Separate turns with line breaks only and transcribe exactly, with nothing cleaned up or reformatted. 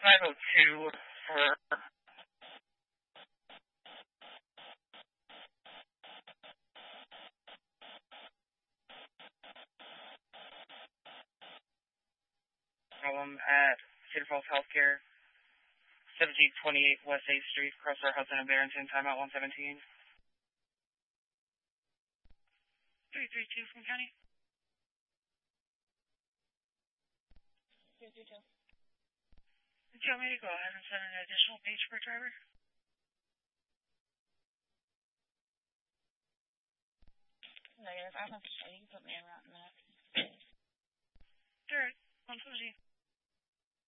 five oh two for problem at Cedar Falls Healthcare, seventeen twenty-eight West eighth Street, Crosser, Hudson, and Barrington, timeout one seventeen. three three two from County. three three two. Do you want me to go ahead and send an additional page per driver? Negative. I have to say, you can put me around in that. Sure. one fifty.